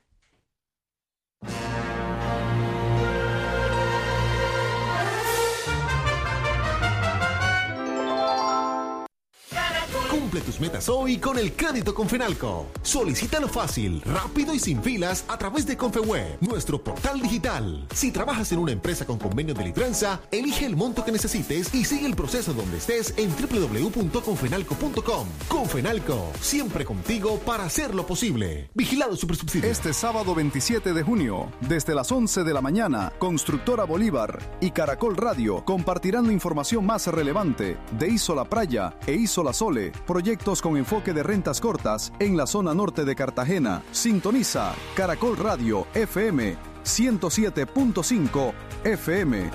Cumple tus metas hoy con el crédito Confenalco. Solicítalo fácil, rápido y sin filas a través de Confeweb, nuestro portal digital. Si trabajas en una empresa con convenio de libranza, elige el monto que necesites y sigue el proceso donde estés en www.confenalco.com. Confenalco, siempre contigo para hacerlo posible. Vigilado Supersubsidio.
Este sábado 27 de junio, desde las 11 de la mañana, Constructora Bolívar y Caracol Radio compartirán la información más relevante de Isola Praia e Isola Sole por proyectos con enfoque de rentas cortas en la zona norte de Cartagena. Sintoniza Caracol Radio FM 107.5 FM.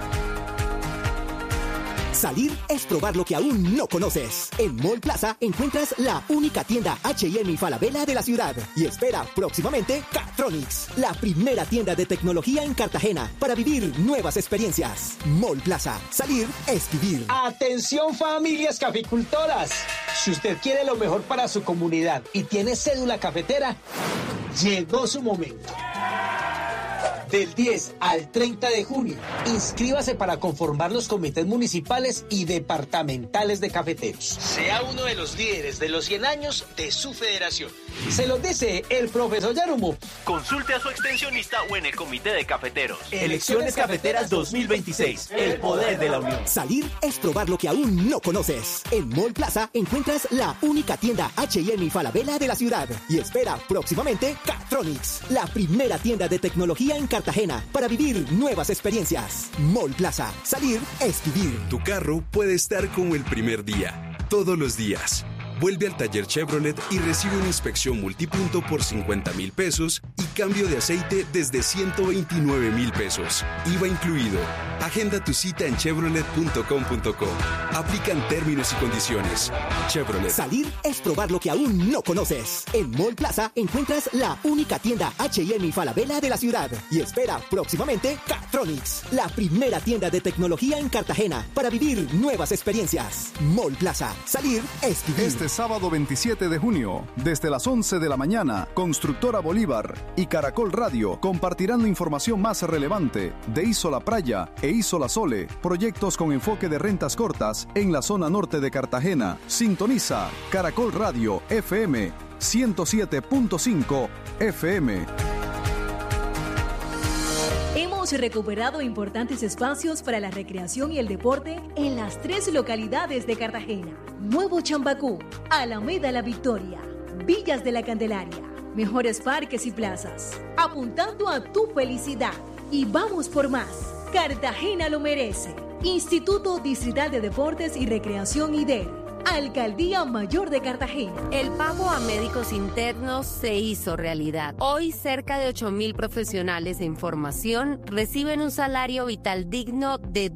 Salir es probar lo que aún no conoces. En Mall Plaza encuentras la única tienda H&M y Falabella de la ciudad. Y espera próximamente Catronics, la primera tienda de tecnología en Cartagena para vivir nuevas experiencias. Mall Plaza. Salir es vivir.
Atención, familias caficultoras. Si usted quiere lo mejor para su comunidad y tiene cédula cafetera, llegó su momento. Del 10 al 30 de junio, inscríbase para conformar los comités municipales y departamentales de cafeteros. Sea uno de los líderes de los 100 años de su federación. Se los dice el profesor Yarumo.
Consulte a su extensionista o en el comité de cafeteros.
Elecciones Cafeteras 2026. El poder de la unión.
Salir es probar lo que aún no conoces. En Mall Plaza encuentras la única tienda H&M y Falabella de la ciudad. Y espera próximamente Catronics, la primera tienda de tecnología en Cartagena para vivir nuevas experiencias. Mall Plaza. Salir es vivir.
Tu carro puede estar como el primer día, todos los días. Vuelve al taller Chevrolet y recibe una inspección multipunto por 50,000 pesos y cambio de aceite desde 129,000 pesos. IVA incluido. Agenda tu cita en chevrolet.com.co. Aplican términos y condiciones. Chevrolet.
Salir es probar lo que aún no conoces. En Mall Plaza encuentras la única tienda H&M y Falabella de la ciudad. Y espera próximamente Catronics, la primera tienda de tecnología en Cartagena para vivir nuevas experiencias. Mall Plaza. Salir es vivir.
Este sábado 27 de junio, desde las 11 de la mañana, Constructora Bolívar y Caracol Radio compartirán la información más relevante de Isola Praia e Isola Sole, proyectos con enfoque de rentas cortas en la zona norte de Cartagena. Sintoniza Caracol Radio FM 107.5 FM.
Hemos recuperado importantes espacios para la recreación y el deporte en las 3 localidades de Cartagena: Nuevo Chambacú, Alameda La Victoria, Villas de la Candelaria. Mejores parques y plazas, apuntando a tu felicidad. Y vamos por más. Cartagena lo merece. Instituto Distrital de Deportes y Recreación IDER. Alcaldía Mayor de Cartagena.
El pago a médicos internos se hizo realidad. Hoy cerca de 8,000 profesionales de información reciben un salario vital digno de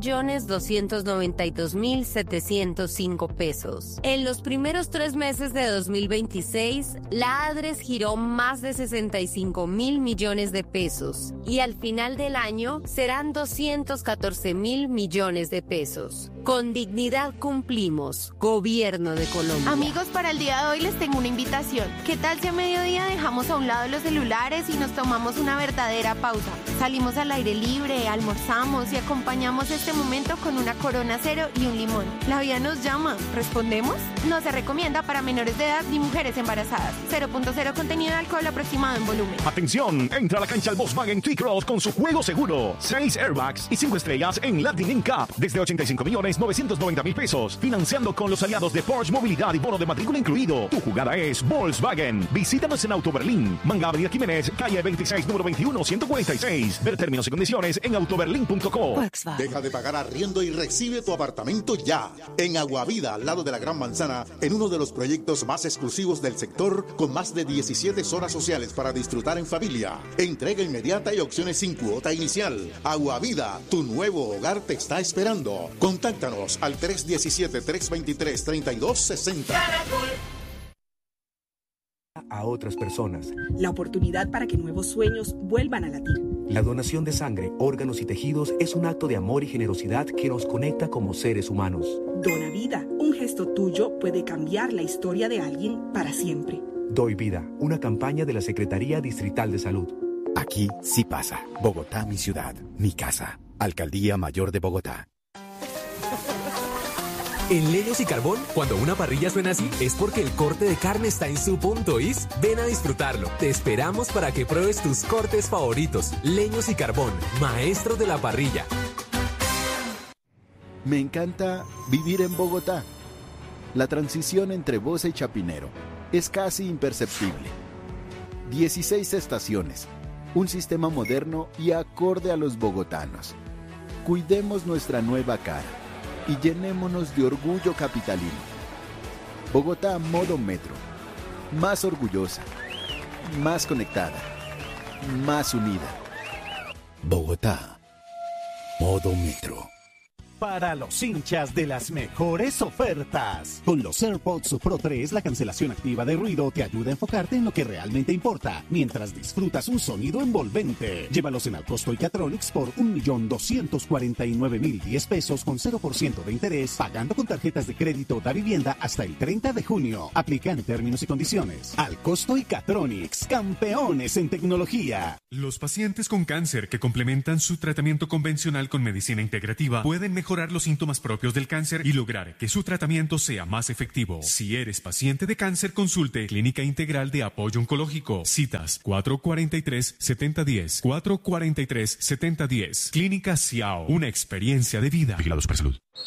2.292.705 pesos. En los primeros 3 meses de 2026, la ADRES giró más de 65.000 millones de pesos y al final del año serán 214.000 millones de pesos. Con dignidad cumplimos. Gobierno de Colombia.
Amigos, para el día de hoy les tengo una invitación. ¿Qué tal si a mediodía dejamos a un lado los celulares y nos tomamos una verdadera pausa? Salimos al aire libre, almorzamos y acompañamos este momento con una Corona Cero y un limón. La vida nos llama. ¿Respondemos? No se recomienda para menores de edad ni mujeres embarazadas. 0.0 contenido de alcohol aproximado en volumen.
Atención, entra a la cancha al Volkswagen T-Cross con su juego seguro. 6 airbags y 5 estrellas en Lightning Cup desde 85.990.000 pesos. Financiando con los aliados de Porsche Movilidad y bono de matrícula incluido. Tu jugada es Volkswagen. Visítanos en Auto Berlín, Manga Avenida Jiménez, calle 26, número 21, 146. Ver términos y condiciones en autoberlin.co.
Deja de pagar arriendo y recibe tu apartamento ya. En Aguavida, al lado de la Gran Manzana, en uno de los proyectos más exclusivos del sector, con más de 17 zonas sociales para disfrutar en familia. Entrega inmediata y opciones sin cuota inicial. Aguavida, tu nuevo hogar te está esperando. Contáctanos al 317-323-3260.
A otras personas.
La oportunidad para que nuevos sueños vuelvan a latir.
La donación de sangre, órganos y tejidos es un acto de amor y generosidad que nos conecta como seres humanos.
Dona vida. Un gesto tuyo puede cambiar la historia de alguien para siempre.
Doy vida. Una campaña de la Secretaría Distrital de Salud.
Aquí sí pasa. Bogotá, mi ciudad, mi casa. Alcaldía Mayor de Bogotá.
En Leños y Carbón, cuando una parrilla suena así, es porque el corte de carne está en su punto. ¿Is? Ven a disfrutarlo. Te esperamos para que pruebes tus cortes favoritos. Leños y Carbón, maestros de la parrilla.
Me encanta vivir en Bogotá. La transición entre Bosa y Chapinero es casi imperceptible. 16 estaciones, un sistema moderno y acorde a los bogotanos. Cuidemos nuestra nueva cara y llenémonos de orgullo capitalino. Bogotá modo metro. Más orgullosa, más conectada, más unida. Bogotá modo metro.
Para los hinchas de las mejores ofertas. Con los AirPods Pro 3, la cancelación activa de ruido te ayuda a enfocarte en lo que realmente importa, mientras disfrutas un sonido envolvente. Llévalos en Alcosto y Catronics por 1.249.010 pesos con 0% de interés, pagando con tarjetas de crédito da vivienda hasta el 30 de junio. Aplican términos y condiciones. Alcosto y Catronics, campeones en tecnología.
Los pacientes con cáncer que complementan su tratamiento convencional con medicina integrativa pueden mejorar los síntomas propios del cáncer y lograr que su tratamiento sea más efectivo. Si eres paciente de cáncer, consulte Clínica Integral de Apoyo Oncológico. Citas 443-7010. 443-7010. Clínica Ciao. Una experiencia de vida.
Vigilado Supersalud.